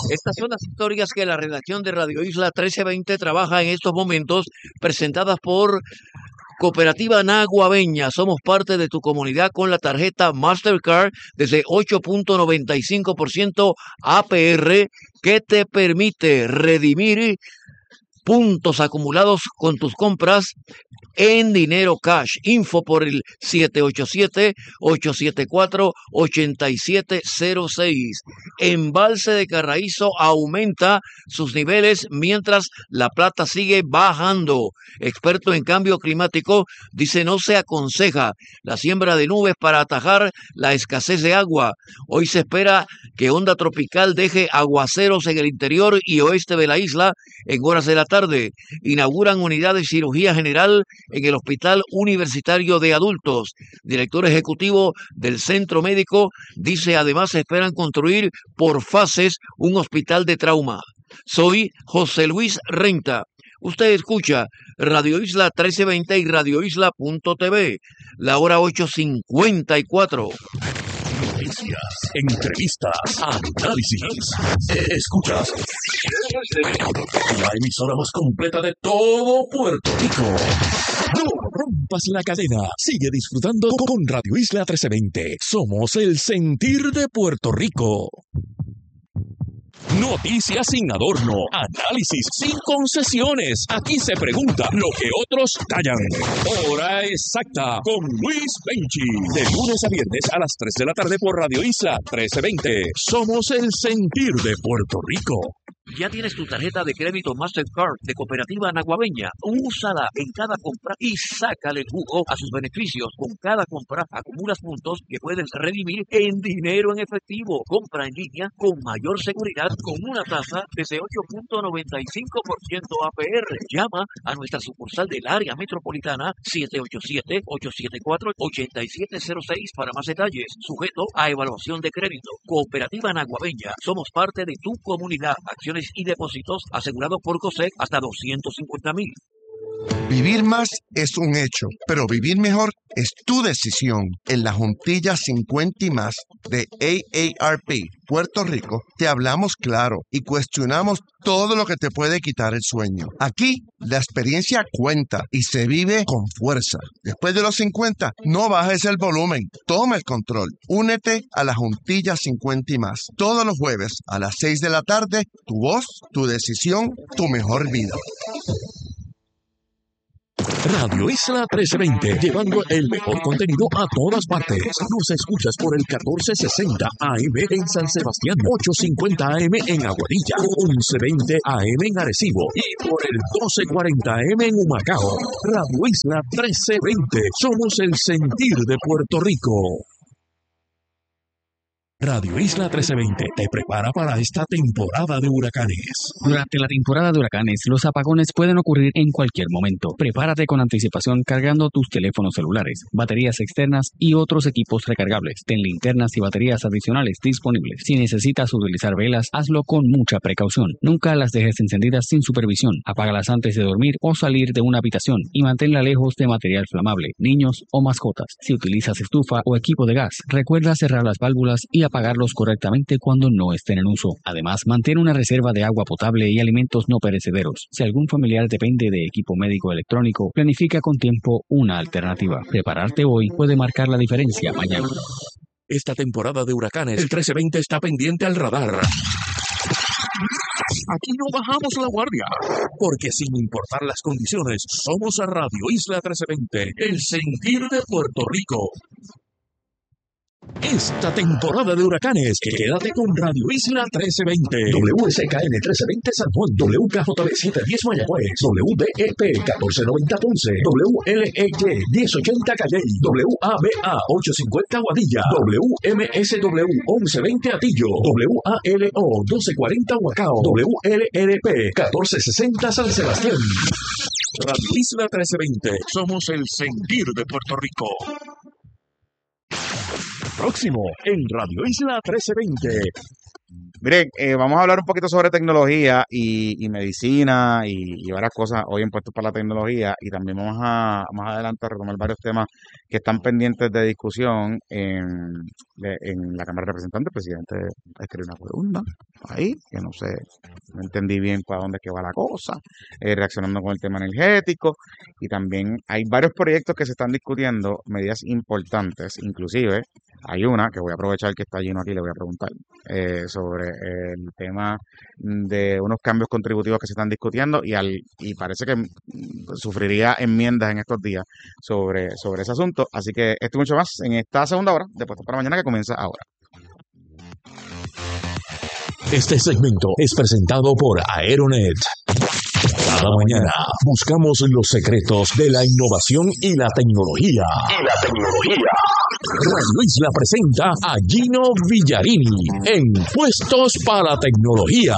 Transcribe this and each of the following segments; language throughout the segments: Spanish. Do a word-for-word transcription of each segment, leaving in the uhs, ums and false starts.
Estas son las historias que la redacción de Radio Isla trece veinte trabaja en estos momentos, presentadas por Cooperativa Naguabeña. Somos parte de tu comunidad con la tarjeta Mastercard desde ocho punto noventa y cinco por ciento A P R, que te permite redimir puntos acumulados con tus compras en dinero cash. Info por el siete ocho siete, ocho siete cuatro, ocho siete cero seis. Embalse de Carraízo aumenta sus niveles mientras la plata sigue bajando. Experto en cambio climático dice no se aconseja la siembra de nubes para atajar la escasez de agua. Hoy se espera que onda tropical deje aguaceros en el interior y oeste de la isla en horas de la tarde. Inauguran unidad de cirugía general en el Hospital Universitario de Adultos. Director ejecutivo del centro médico dice además esperan construir por fases un hospital de trauma. Soy José Luis Renta. Usted escucha Radio Isla trece veinte y radio isla punto t v. La hora ocho cincuenta y cuatro. Noticias, entrevistas, análisis. Escuchas la emisora más completa de todo Puerto Rico. No rompas la cadena. Sigue disfrutando con Radio Isla trece veinte. Somos el sentir de Puerto Rico. Noticias sin adorno, análisis sin concesiones. Aquí se pregunta lo que otros callan. Hora exacta con Luis Benchi. De lunes a viernes a las tres de la tarde por Radio Isla trece veinte. Somos el sentir de Puerto Rico. Ya tienes tu tarjeta de crédito Mastercard de Cooperativa Naguabeña. Úsala en cada compra y sácale el jugo a sus beneficios. Con cada compra acumulas puntos que puedes redimir en dinero en efectivo. Compra en línea con mayor seguridad con una tasa desde ocho punto noventa y cinco por ciento A P R. Llama a nuestra sucursal del área metropolitana siete ocho siete, ocho siete cuatro, ocho siete cero seis para más detalles. Sujeto a evaluación de crédito. Cooperativa Naguabeña. Somos parte de tu comunidad. Acciones y depósitos asegurados por COSEC hasta doscientos cincuenta mil. Vivir más es un hecho, pero vivir mejor es tu decisión. En la Juntilla cincuenta y más de A A R P Puerto Rico te hablamos claro y cuestionamos todo lo que te puede quitar el sueño. Aquí la experiencia cuenta y se vive con fuerza. Después de los cincuenta, no bajes el volumen, toma el control. Únete a la Juntilla cincuenta y más. Todos los jueves a las seis de la tarde, tu voz, tu decisión, tu mejor vida. Radio Isla trece veinte, llevando el mejor contenido a todas partes. Nos escuchas por el catorce sesenta A M en San Sebastián, ochocientos cincuenta A M en Aguadilla, once veinte A M en Arecibo y por el doce cuarenta A M en Humacao. Radio Isla trece veinte, somos el sentir de Puerto Rico. Radio Isla trece veinte te prepara para esta temporada de huracanes. Durante la temporada de huracanes, los apagones pueden ocurrir en cualquier momento. Prepárate con anticipación cargando tus teléfonos celulares, baterías externas y otros equipos recargables. Ten linternas y baterías adicionales disponibles. Si necesitas utilizar velas, hazlo con mucha precaución. Nunca las dejes encendidas sin supervisión. Apágalas antes de dormir o salir de una habitación y manténla lejos de material flamable, niños o mascotas. Si utilizas estufa o equipo de gas, recuerda cerrar las válvulas y apagarlos correctamente cuando no estén en uso. Además, mantén una reserva de agua potable y alimentos no perecederos. Si algún familiar depende de equipo médico electrónico, planifica con tiempo una alternativa. Prepararte hoy puede marcar la diferencia mañana. Esta temporada de huracanes, el trece veinte está pendiente al radar. Aquí no bajamos la guardia, porque sin importar las condiciones, somos a Radio Isla trece veinte, el sentir de Puerto Rico. Esta temporada de huracanes, quédate con Radio Isla trece veinte. W S K N trece veinte San Juan, W K J B setecientos diez Mayagüez, W D E P catorce noventa Ponce, W L E Y diez ochenta Calley, W A B A ochocientos cincuenta Guadilla, W M S W once veinte Atillo, W A L O doce cuarenta Huacao, W L R P catorce sesenta San Sebastián. Radio Isla trece veinte, somos el sentir de Puerto Rico. Próximo en Radio Isla trece veinte. Mire, eh, vamos a hablar un poquito sobre tecnología y, y medicina y, y varias cosas hoy en Puestos para la Tecnología y también vamos a más adelante a retomar varios temas que están pendientes de discusión en, de- en la Cámara de Representantes. El presidente escribió una columna ahí, que no sé, no entendí bien para dónde es que va la cosa, eh, reaccionando con el tema energético y también hay varios proyectos que se están discutiendo, medidas importantes, inclusive hay una que voy a aprovechar que está lleno aquí, le voy a preguntar eh, sobre el tema de unos cambios contributivos que se están discutiendo y al y parece que mm, sufriría enmiendas en estos días sobre, sobre ese asunto. Así que esto y mucho más en esta segunda hora de Puestos para Mañana que comienza ahora. Este segmento es presentado por Aeronet. Cada mañana buscamos los secretos de la innovación y la tecnología. Y la tecnología. Radio Isla presenta a Gino Villarini en Puestos para la Tecnología.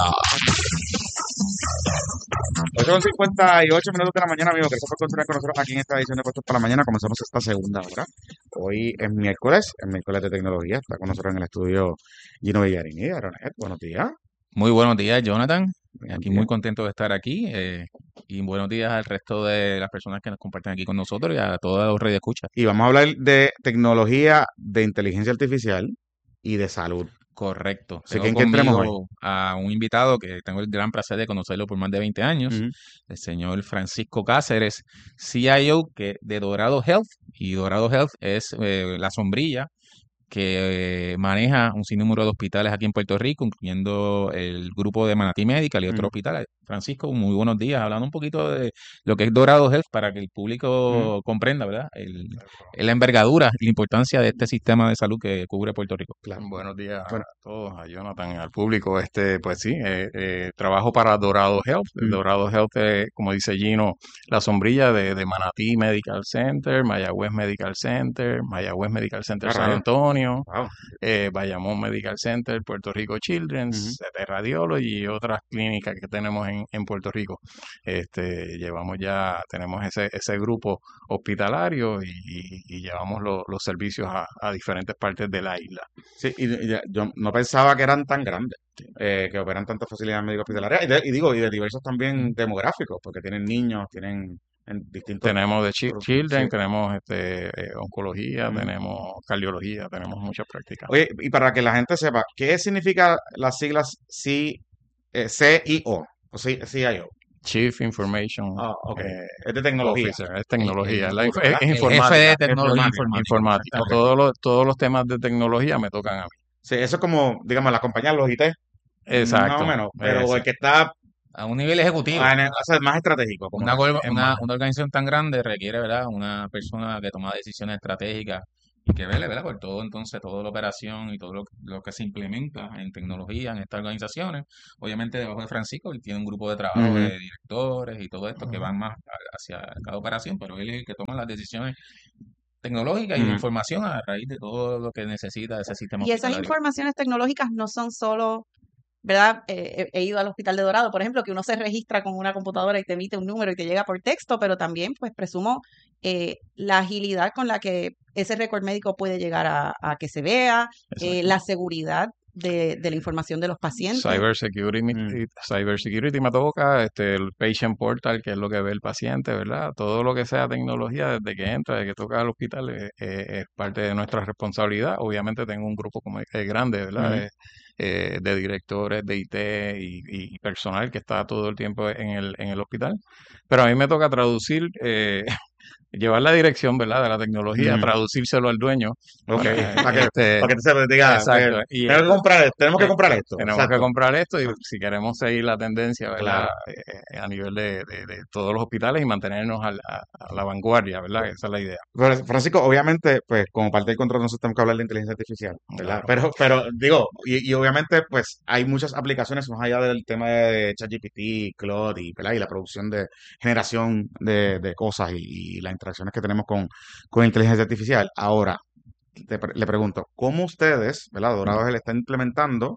ocho con cincuenta y ocho minutos de la mañana, amigos. Gracias por continuar con nosotros aquí en esta edición de Puestos para la Mañana. Comenzamos esta segunda hora. Hoy es miércoles, es miércoles de tecnología. Está con nosotros en el estudio Gino Villarini. Aronet, buenos días. Muy buenos días, Jonathan. Buenos Aquí días. muy contento de estar aquí. eh, y buenos días al resto de las personas que nos comparten aquí con nosotros y a todos los redes escucha. Y vamos a hablar de tecnología, de inteligencia artificial y de salud. Correcto. Así que, Tengo ¿en qué entremos hoy? conmigo a un invitado que tengo el gran placer de conocerlo por más de veinte años, Ujú. el señor Francisco Cáceres, C I O que, de Dorado Health. Y Dorado Health es eh, la sombrilla que eh, maneja un sinnúmero de hospitales aquí en Puerto Rico, incluyendo el grupo de Manatí Medical y otros Ujú. hospitales. Francisco, muy buenos días. Hablando un poquito de lo que es Dorado Health para que el Ujú. público comprenda, ¿verdad? El, la envergadura y la importancia de este sistema de salud que cubre Puerto Rico. Claro. Buenos días Bueno. a todos, a Jonathan, al público. Este, pues sí, eh, eh, trabajo para Dorado Health. Mm. Dorado Health, eh, como dice Gino, la sombrilla de, de Manatí Medical Center, Mayagüez Medical Center, Mayagüez Medical Center Ah, San rayos. Antonio, Wow. eh, Bayamón Medical Center, Puerto Rico Children's, Ujú. de Radiology y otras clínicas que tenemos en, en Puerto Rico. Este, llevamos ya, tenemos ese, ese grupo hospitalario y, y- y llevamos lo- los servicios a, a diferentes partes de la isla. Sí, y, y ya- yo no pensaba que eran tan grandes, eh, que operan tantas facilidades médicas hospitalarias. Y, de- y digo, y de diversos también demográficos, porque tienen niños, tienen en distintos Tenemos de chi- grupos. Children, Sí. tenemos este, eh, oncología, Ujú. tenemos cardiología, tenemos muchas prácticas. Oye, y para que la gente sepa, ¿qué significa las siglas C, eh, C I O o C- CIO? Chief Information Ah, ok. eh, Es de tecnología. Officer, es tecnología, El- es, la el- inf- ¿verdad? es El informática. jefe de tecnología informática. informática. informática. Ok. Todos los, todos los temas de tecnología me tocan a mí. Sí, eso es como, digamos, la compañía los I T, Exacto. más o menos, pero Ese. el que está A un nivel ejecutivo. ah, en el- o sea, más estratégico. Como Una, tal. gor- Es una, más. una organización tan grande requiere, ¿verdad? Una persona que toma decisiones estratégicas y que vele, ¿verdad? Por todo, entonces, toda la operación y todo lo, lo que se implementa en tecnología en estas organizaciones. Obviamente, debajo de Francisco, él tiene un grupo de trabajo Ujú. de directores y todo esto que van más a- hacia cada operación, pero él es el que toma las decisiones tecnológicas y de Ujú. información a raíz de todo lo que necesita ese sistema Y esas hospitalario. informaciones tecnológicas no son solo, ¿verdad? Eh, he he ido al Hospital de Dorado, por ejemplo, que uno se registra con una computadora y te emite un número y te llega por texto, pero también, pues, presumo eh, la agilidad con la que ese récord médico puede llegar a, a que se vea, eh, Exacto. la seguridad de, de la información de los pacientes. Cyber security, me- Mm. y- cyber security me toca, este, el patient portal, que es lo que ve el paciente, ¿verdad? Todo lo que sea tecnología, desde que entra, desde que toca al hospital, eh, eh, es parte de nuestra responsabilidad. Obviamente tengo un grupo como es grande, ¿verdad? Ujú. Eh, eh, de directores de I T y, y personal que está todo el tiempo en el, en el hospital. Pero a mí me toca traducir, eh, llevar la dirección, ¿verdad? De la tecnología, Ujú. traducírselo al dueño. Ok, para, para que, este, para que se diga, exacto. eh, Y tenemos que comprar esto, tenemos que eh, comprar esto. tenemos que Exacto. comprar esto y si queremos seguir la tendencia, ¿verdad? Claro. Eh, a nivel de, de- de todos los hospitales y mantenernos al- a, a la vanguardia, ¿verdad? Esa es la idea. Pero, Francisco, obviamente, pues como parte del control nosotros tenemos que hablar de inteligencia artificial, ¿verdad? Claro. Pero, pero digo, y, y obviamente, pues hay muchas aplicaciones más allá del tema de ChatGPT, Claude y, ¿verdad? Y la producción de generación de, de cosas y, y las interacciones que tenemos con, con inteligencia artificial. Ahora, te pre- le pregunto, ¿cómo ustedes, ¿verdad? Dorado le está implementando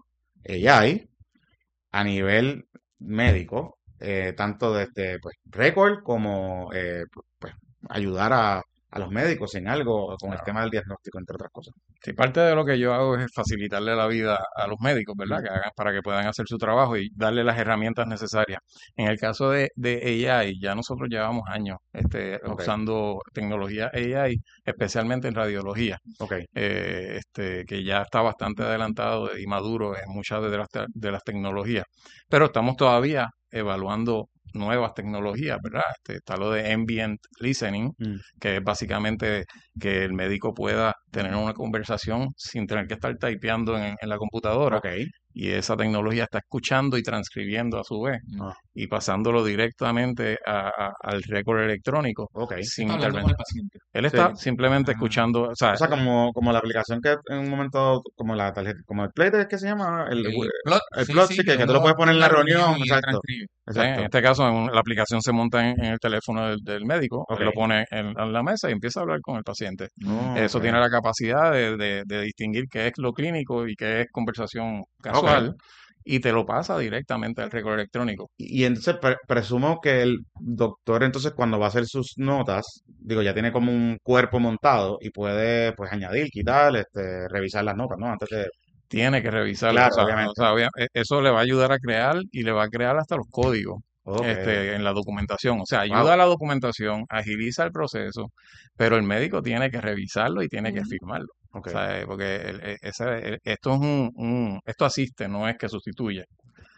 A I a nivel médico, eh, tanto desde pues, récord como eh, pues, ayudar a, a los médicos en algo con el Claro. tema del diagnóstico, entre otras cosas. Sí, parte de lo que yo hago es facilitarle la vida a los médicos, ¿verdad? Que hagan para que puedan hacer su trabajo y darle las herramientas necesarias. En el caso de, de A I, ya nosotros llevamos años este, Ok, usando tecnología A I, especialmente en radiología, ok, eh, este, que ya está bastante adelantado y maduro en muchas de las, te- de las tecnologías. Pero estamos todavía evaluando nuevas tecnologías, ¿verdad? Este, está lo de ambient listening, mm, que es básicamente que el médico pueda tener una conversación sin tener que estar typeando en, en la computadora. ok, Y esa tecnología está escuchando y transcribiendo a su vez ah, y pasándolo directamente a- a- al récord electrónico ok. sin Está hablando con intervención. el paciente. Él Sí. está simplemente Ah. escuchando, o sea, O sea, como, como la aplicación que en un momento, como la tarjeta, como el Play, ¿es que se llama? El, El el plot, el sí, plot, sí, sí, que, que tú uno lo puedes poner en pone la la reunión, reunión y él exacto, transcribe. ¿sí? En exacto. este caso, en- la aplicación se monta en, en el teléfono del, del médico, Ok. él lo pone en, en la mesa y empieza a hablar con el paciente. Oh, Eso ok. tiene la capacidad de, de- de distinguir qué es lo clínico y qué es conversación Ok. casual y te lo pasa directamente al récord electrónico. Y, y entonces pre- presumo que el doctor entonces cuando va a hacer sus notas, digo, ya tiene como un cuerpo montado y puede pues añadir, quitar, este, revisar las notas, ¿no? Antes de... Tiene que revisarlo, Claro, o sea, obviamente. o sea, obvia- e- eso le va a ayudar a crear y le va a crear hasta los códigos Ok. este, en la documentación. O sea, Wow. ayuda a la documentación, agiliza el proceso, pero el médico tiene que revisarlo y tiene que Ujú. firmarlo. Ok. O sea, eh, porque el- e- ese- el- esto es un, un- esto asiste, no es que sustituye.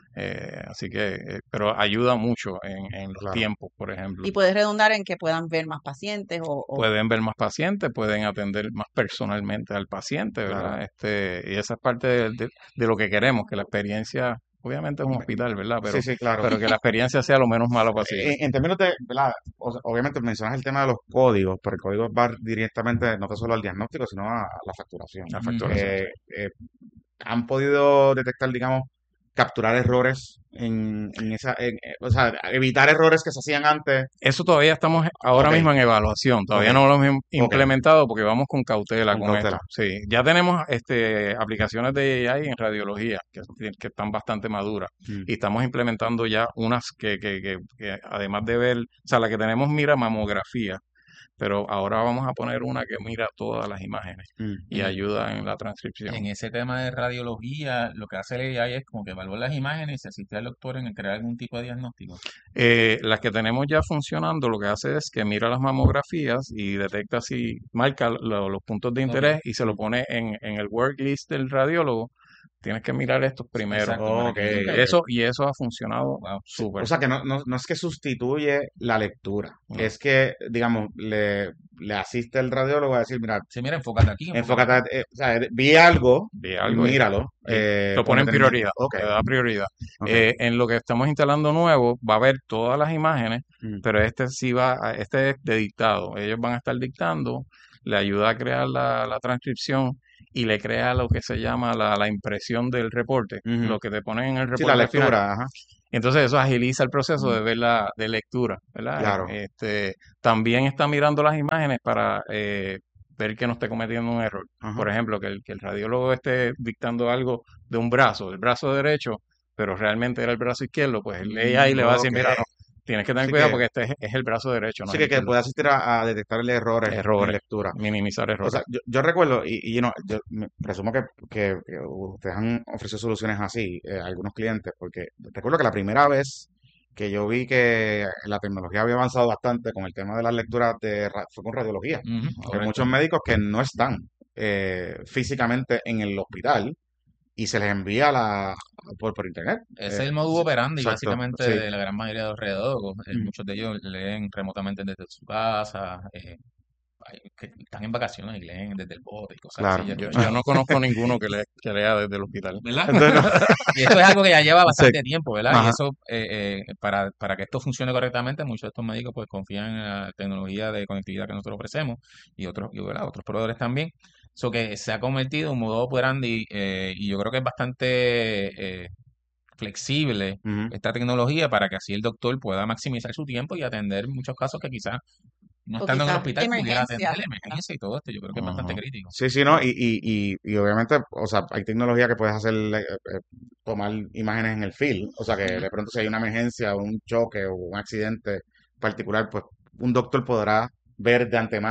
Eh, así que, eh, pero ayuda mucho en, en los Claro. tiempos, por ejemplo. Y puede redundar en que puedan ver más pacientes o, o- Pueden ver más pacientes, pueden atender más personalmente al paciente, ¿verdad? Claro. Este, y esa es parte de, de- de lo que queremos, que la experiencia, obviamente es un hospital, ¿verdad? Pero, Sí, sí, claro. pero que la experiencia sea lo menos mala En, posible. en términos de, ¿verdad? O sea, obviamente mencionas el tema de los códigos, pero el código va directamente no tan solo al diagnóstico, sino a, a la facturación. La Ujú. facturación. Eh, eh, ¿Han podido detectar, digamos, capturar errores en, en esa, en- eh, o sea, evitar errores que se hacían antes? Eso todavía estamos ahora Ok, mismo en evaluación, todavía ok, no lo hemos im- ok, implementado porque vamos con cautela con con esto. cautela. Sí, ya tenemos este, aplicaciones de A I en radiología que, que están bastante maduras Mm, y estamos implementando ya unas que, que, que, que además de ver, o sea, la que tenemos mira mamografía, pero ahora vamos a poner una que mira todas las imágenes mm, y En, ayuda en la transcripción. en ese tema de radiología, lo que hace el A I es como que evalúa las imágenes y se asiste al doctor en el crear algún tipo de diagnóstico. Eh, las que tenemos ya funcionando, lo que hace es que mira las mamografías y detecta si marca lo- los puntos de Ok. interés y se lo mm. pone en, en el work list del radiólogo. Tienes que mirar estos primero. Exacto, para Ok, que ellos Y ok. vean. eso, y eso ha funcionado Wow. Sí, súper. o sea que no, no, no es que sustituye la lectura, No. es que, digamos, le, le asiste el radiólogo a decir, mira, Sí, mira, enfócate aquí, enfócate enfócate, aquí. eh, o sea, vi algo, Ve algo y, míralo, y eh, lo con pone en detenimiento. prioridad, Ok, le da prioridad. ok. Eh, en lo que estamos instalando nuevo, va a haber todas las imágenes, Mm, pero este sí va, a- este es de dictado. Ellos van a estar dictando, le ayuda a crear la, la transcripción y le crea lo que se llama la, la impresión del reporte, ujú. lo que te ponen en el Sí, la reporte final. lectura, ajá, Entonces eso agiliza el proceso de ver la de lectura, ¿verdad? claro. Este, también está mirando las imágenes para eh, ver que no esté cometiendo un error. Ajá. Por ejemplo, que el, que el radiólogo esté dictando algo de un brazo, el brazo derecho, pero realmente era el brazo izquierdo, pues el A I le va a decir, Ok. mira, no, tienes que tener Sí cuidado que, porque este es, es el brazo derecho, no sí es que, el que izquierdo. puede asistir a, a detectar errores en Errores, lectura. minimizar O errores. sea, yo, yo recuerdo, y, y no, yo me presumo que, que, que ustedes han ofrecido soluciones así eh, a algunos clientes, porque recuerdo que la primera vez que yo vi que la tecnología había avanzado bastante con el tema de las lecturas de, ra- fue con radiología. Ujú, Hay correcto. muchos médicos que no están eh, físicamente en el hospital y se les envía la, por, por internet. Ese es Eh, el modus sí, operandi exacto, básicamente sí. de la gran mayoría de los radiólogos. Eh, Mm, muchos de ellos leen remotamente desde su casa, eh, hay que están en vacaciones y leen desde el bote y cosas así. claro. Yo, Yo, yo no conozco ninguno que, le, que lea desde el hospital. ¿verdad? Entonces, no, Y esto es algo que ya lleva sí, bastante tiempo, ¿verdad? Y ajá, eso, eh, eh, para, para que esto funcione correctamente, muchos de estos médicos pues confían en la tecnología de conectividad que nosotros ofrecemos y otros, y, ¿verdad? Otros proveedores también. Eso que se ha convertido en un modo operandi eh, y yo creo que es bastante eh, flexible ujú. esta tecnología para que así el doctor pueda maximizar su tiempo y atender muchos casos que quizás no o estando en el quizás hospital pudiera emergencias, atender la ¿verdad? emergencia y todo esto. Yo creo que es bastante Ajá. crítico. Sí, sí, ¿no? Y, y, y, y obviamente, o sea, hay tecnología que puedes hacer, eh, eh, tomar imágenes en el field. O sea, que Ujú. de pronto si hay una emergencia o un choque o un accidente particular, pues un doctor podrá ver de antemano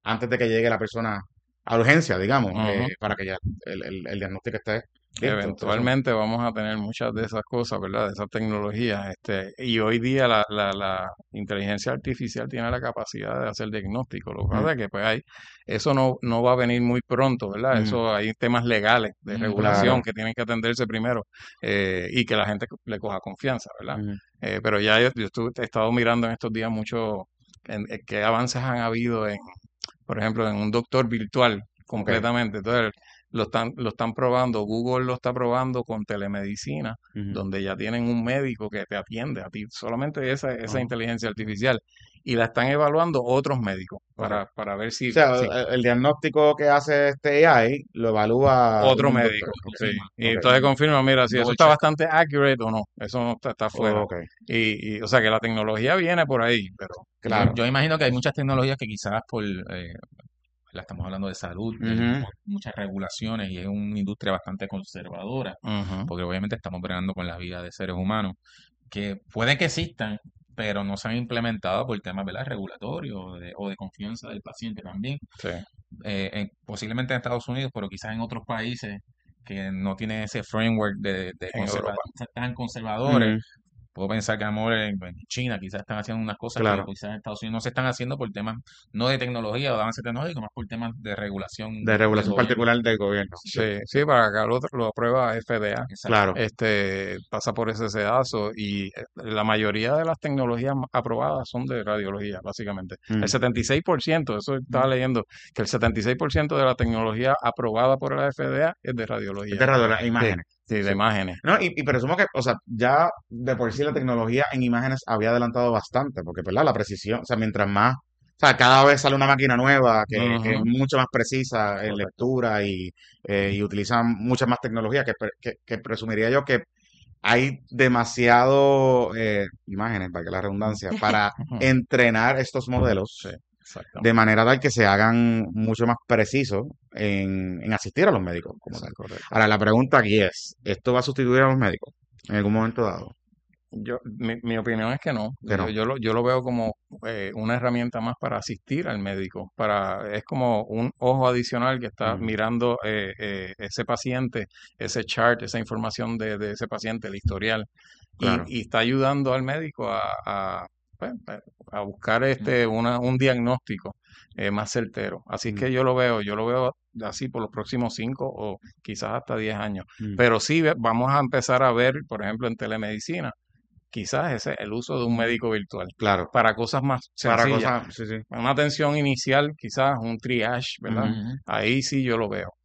antes de que llegue la persona a urgencia, digamos, Ujú. eh, para que ya el, el, el diagnóstico esté listo. Eventualmente vamos a tener muchas de esas cosas, ¿verdad? De esas tecnologías. Este, y hoy día la, la, la inteligencia artificial tiene la capacidad de hacer diagnóstico. Lo que pasa Mm. es que pues hay, eso no, no va a venir muy pronto, ¿verdad? Mm. Eso hay temas legales de Mm, regulación claro. que tienen que atenderse primero eh, y que la gente le coja confianza, ¿verdad? Mm. Eh, pero ya yo, yo estuve- he estado mirando en estos días mucho en, en qué avances han habido en, por ejemplo, en un doctor virtual completamente. Entonces, lo están, lo están probando, Google lo está probando con telemedicina, Ujú. donde ya tienen un médico que te atiende a ti, solamente esa, esa Ajá. inteligencia artificial. Y la están evaluando otros médicos para, para ver si, O sea, si el, el diagnóstico que hace este A I lo evalúa otro un médico. doctor. Sí. Ok. Y Ok. entonces confirma, mira, si eso Double está check. bastante accurate o no, eso no está, está fuera. Ok. Y, y, o sea, que la tecnología viene por ahí, pero Claro. Yo, yo imagino que hay muchas tecnologías que quizás por, eh, la estamos hablando de salud, de Ujú. mu- muchas regulaciones y es una industria bastante conservadora, ujú, porque obviamente estamos bregando con la vida de seres humanos, que puede que existan, pero no se han implementado por temas, ¿verdad?, regulatorios o de, o de confianza del paciente también. sí. Eh, en- posiblemente en Estados Unidos, pero quizás en otros países que no tienen ese framework de, de En conserva- Europa. tan conservadores. Ujú. Puedo pensar que a lo mejor en, en China quizás están haciendo unas cosas que Claro. quizás en Estados Unidos no se están haciendo por temas no de tecnología o de avance tecnológico, más por temas de regulación De del regulación gobierno. particular del gobierno. Sí, sí, para acá lo, lo aprueba F D A. Exacto. Claro. Este pasa por ese sedazo y eh, la mayoría de las tecnologías ma- aprobadas son de radiología, básicamente. Mm. El setenta y seis por ciento, eso estaba leyendo, que el setenta y seis por ciento de la tecnología aprobada por la F D A es de radiología. Es de radiola- imágenes. Sí, de Sí. imágenes. No, y, y presumo que, o sea, ya de por sí la tecnología en imágenes había adelantado bastante, porque, ¿verdad? La precisión, o sea, mientras más, o sea, cada vez sale una máquina nueva que, que es Ujú. mucho más precisa en Correcto. lectura y, eh, y utiliza mucha más tecnología, que, pre- que, que presumiría yo que hay demasiado eh, imágenes, para que la redundancia, para Ujú. entrenar estos modelos Sí, de exactamente. manera tal que se hagan mucho más precisos en, en asistir a los médicos como Eso tal. es correcto. Ahora, la pregunta aquí es, ¿esto va a sustituir a los médicos en algún momento dado? Yo, mi, mi opinión es que no. Que no. Yo, yo lo, yo lo veo como eh, una herramienta más para asistir al médico. Para, es como un ojo adicional que está Ujú. mirando eh, eh, ese paciente, ese chart, esa información de, de ese paciente, el historial, y, Claro. y está ayudando al médico a, a, pues, a buscar este una, un diagnóstico eh, más certero. Así es Mm. que yo lo veo, yo lo veo así por los próximos cinco o quizás hasta diez años. Mm. Pero sí ve- vamos a empezar a ver, por ejemplo, en telemedicina quizás ese el uso de un médico virtual Claro. para cosas más Para sencillas. cosas, sí, sí. Una atención inicial, quizás un triage, ¿verdad? Ujú. Ahí sí yo lo veo.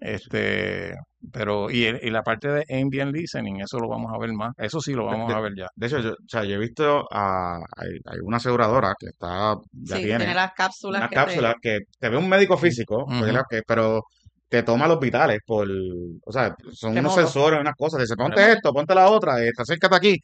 Este, pero y, el- y la parte de ambient listening, eso lo vamos a ver más. Eso sí lo De, vamos de- a ver ya. de hecho, yo, o sea, yo he visto a, hay, hay una aseguradora que está, ya Sí, que tiene tiene las cápsulas unas que te... cápsulas que te ve un médico físico, Ujú. ¿verdad? Que, pero te toma los vitales por, o sea, son unos Remoto. sensores, unas cosas, dice, ponte Remoto. esto, ponte la otra, este, acércate aquí,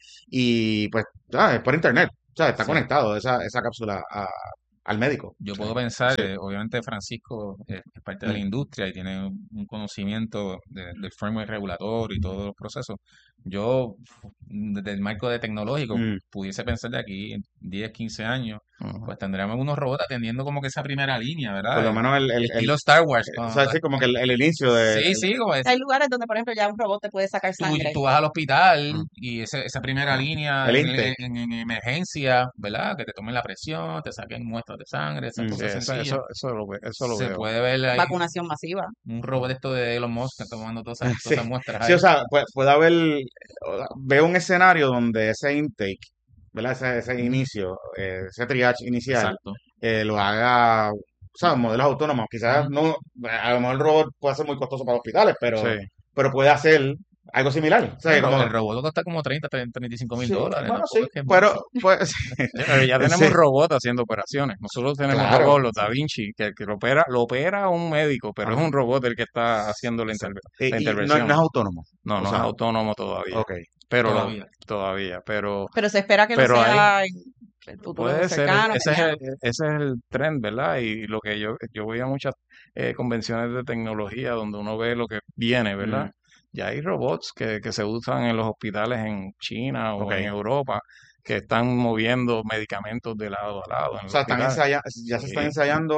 y pues, ah, es por internet, o sea, está Sí. conectado esa, esa cápsula a- al médico. Yo Sí. puedo pensar, Sí. eh, obviamente Francisco eh, es parte de la Mm. industria y tiene un un conocimiento de- del framework regulatorio y todos los procesos. Yo, mm, desde el marco de tecnológico, Mm. pudiese pensar de aquí en diez, quince años, Ujú. pues tendremos unos robots atendiendo como que esa primera línea, Por ¿verdad? lo El, menos el, el, el el- estilo Star Wars. o cuando sea, tú- sí, como que el, el inicio de, sí, sí, como es. Hay lugares donde, por ejemplo, ya un robot te puede sacar Tú, sangre. tú vas al hospital Mm. y ese- esa primera línea el en, intake. en- en emergencia, ¿verdad? Que te tomen la presión, te saquen muestras de sangre, esas Mm. Sí, cosas eso, sencillas. eso, eso lo, ve- eso lo Se veo. puede ver ahí Vacunación masiva. un robot de esto de Elon Musk que está tomando todas esas, todas Sí, esas muestras sí, ahí. o sea, puede, puede haber, o- veo un escenario donde ese intake, ¿verdad? Ese, ese Ujú. inicio, eh, ese triage inicial, Exacto. eh, lo haga, o sea, modelos autónomos. Quizás Ujú. no, a lo mejor el robot puede ser muy costoso para hospitales, pero, Sí. pero puede hacer algo similar. O sea, El, ro- como, el robot cuesta como treinta, treinta, treinta y cinco mil sí, dólares. bueno, Tampoco sí, es que es pero, mucho. pues, Ya, ya tenemos sí, robots haciendo operaciones. Nosotros tenemos claro, robots, los Da Vinci, que, que lo opera, lo opera un médico, pero es ajá, un robot el que está haciendo la, exacto. interve- la Y, y no, no intervención. es autónomo, No, o no es sea, autónomo todavía, ok, pero lo, Todavía. todavía, pero, Pero se espera que lo pero ahí sea en el futuro puede ser, cercano, ese es mediano. el, ese es el trend, ¿verdad? Y lo que yo, yo voy a muchas eh, convenciones de tecnología donde uno ve lo que viene, ¿verdad? mm, Ya hay robots que, que se usan en los hospitales en China o ok. en Europa que están moviendo medicamentos de lado a lado en O los sea, están hospitales. ensaya- ya se están Sí, ensayando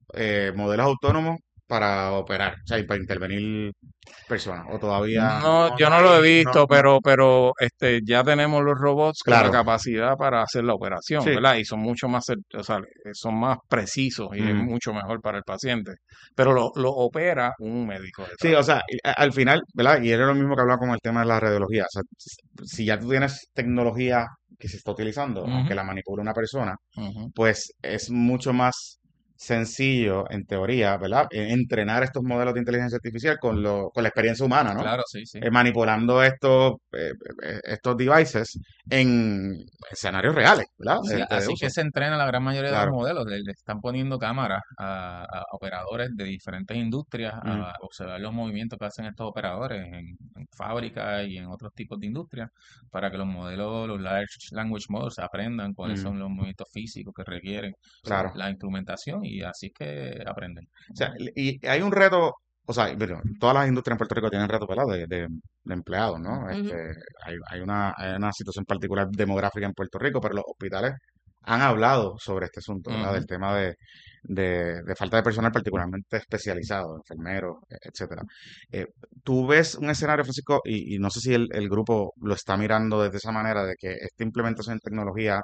eh, modelos autónomos para operar, o sea, y para intervenir personas, o todavía No, no, yo no no lo he hay, no, visto, no, pero, pero este, ya tenemos los robots con la claro, capacidad para hacer la operación, sí, ¿verdad? Y son mucho más, cer- o sea, eh, son más precisos y es ujú. mucho mejor para el paciente. Pero lo, lo opera un médico Sí, o detrás. sea, y a- al final, ¿verdad? Y era lo mismo que hablaba con el tema de la radiología, o sea, si ya tú tienes tecnología que se está utilizando, aunque Ujú, la manipule una persona, ujú. pues es mucho más sencillo, en teoría, ¿verdad? E- Entrenar estos modelos de inteligencia artificial con, lo, con la experiencia humana, ¿no? Claro, sí, sí. Eh, manipulando estos, eh, eh, estos devices en escenarios reales, ¿verdad? Sí, Este, de así que uso. se entrena la gran mayoría de los Claro. modelos. Le, le están poniendo cámaras a, a operadores de diferentes industrias Ujú, a observar los movimientos que hacen estos operadores en, en fábricas y en otros tipos de industrias para que los modelos, los large language models, aprendan cuáles ujú, son los movimientos físicos que requieren claro. la instrumentación y así es que aprenden. O sea, y hay un reto, o sea, bueno, todas las industrias en Puerto Rico tienen retos, ¿verdad? De, de, de empleados, ¿no? Este, Ujú. hay, hay una, hay una situación particular demográfica en Puerto Rico, pero los hospitales han hablado sobre este asunto, ¿verdad? Del Ujú. tema de, de, de falta de personal particularmente especializado, enfermeros, e- etcétera. Eh, ¿Tú ves un escenario, Francisco, y, y no sé si el, el grupo lo está mirando desde esa manera, de que esta implementación de tecnología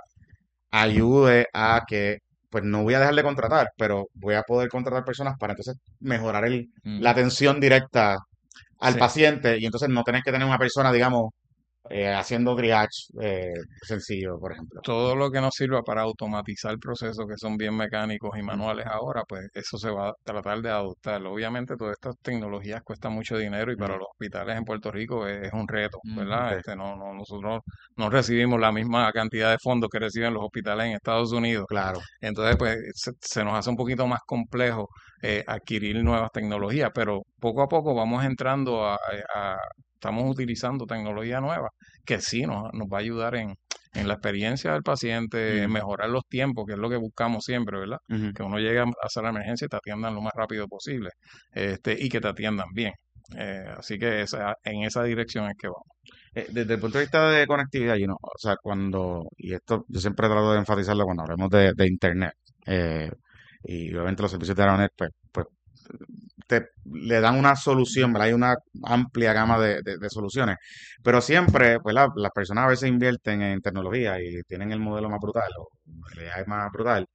ayude a que, pues no voy a dejar de contratar, pero voy a poder contratar personas para entonces mejorar el, la Ujú. atención directa al Sí. paciente y entonces no tener que tener una persona, digamos, eh, haciendo triage eh, sencillo, por ejemplo? Todo lo que nos sirva para automatizar procesos que son bien mecánicos y Mm, manuales ahora, pues eso se va a tratar de adoptar. Obviamente todas estas tecnologías cuestan mucho dinero y para mm, los hospitales en Puerto Rico es, es un reto, Ujú. ¿verdad? ok, Este, no, no, nosotros no recibimos la misma cantidad de fondos que reciben los hospitales en Estados Unidos. claro. Entonces, pues se, se nos hace un poquito más complejo eh, adquirir nuevas tecnologías, pero poco a poco vamos entrando a, a- a- estamos utilizando tecnología nueva que sí nos, nos va a ayudar en, en la experiencia del paciente, en Mm, mejorar los tiempos, que es lo que buscamos siempre, ¿verdad? ujú. Que uno llegue a hacer la emergencia y te atiendan lo más rápido posible, este, y que te atiendan bien. Eh, así que esa, en esa dirección es que vamos. Eh, desde el punto de vista de conectividad, you know, o sea, cuando, y esto yo siempre trato de enfatizarlo cuando hablamos de, de Internet, eh, y obviamente los servicios de Internet, pues, pues te, le dan una solución, ¿verdad? Hay una amplia gama de, de- de soluciones, pero siempre, pues la- las personas a veces invierten en tecnología y tienen el modelo más brutal o el A I más brutal,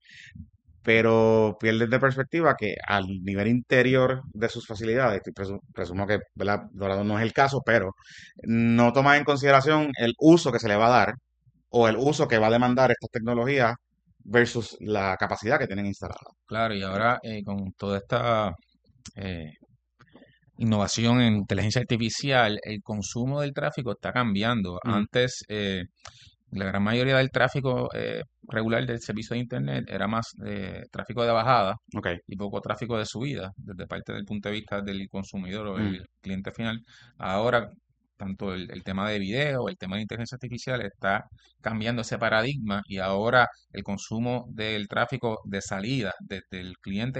pero pierden de perspectiva que al nivel interior de sus facilidades, y presu- presumo que, ¿verdad? Dorado no es el caso, pero no toman en consideración el uso que se le va a dar o el uso que va a demandar estas tecnologías versus la capacidad que tienen instalada. Claro, y ahora eh, con toda esta eh, innovación en inteligencia artificial, el consumo del tráfico está cambiando. Ujú, Antes, eh, la gran mayoría del tráfico eh, regular del servicio de Internet era más eh, tráfico de bajada ok. y poco tráfico de subida, desde parte del punto de vista del consumidor o Mm, el cliente final. Ahora, tanto el, el tema de video, el tema de inteligencia artificial está cambiando ese paradigma y ahora el consumo del tráfico de salida desde el cliente